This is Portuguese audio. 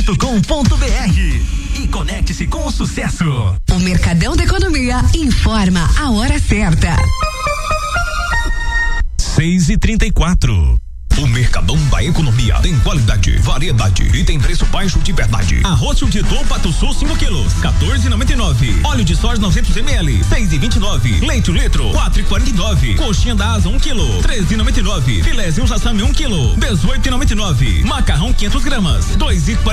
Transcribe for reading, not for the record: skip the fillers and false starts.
e conecte-se com o sucesso. O Mercadão da Economia informa a hora certa. 6h34. O Mercadão da Economia tem qualidade, variedade e tem preço baixo de verdade. Arroz Titô Pato Sul 5 quilos, 14,99. Óleo de soja 900 ml, 6,29. Leite litro, 4,49. Coxinha da asa 1 quilo, 13,99. Filézinho sassami 1 quilo, 18,99. Macarrão 500 gramas, 2,49.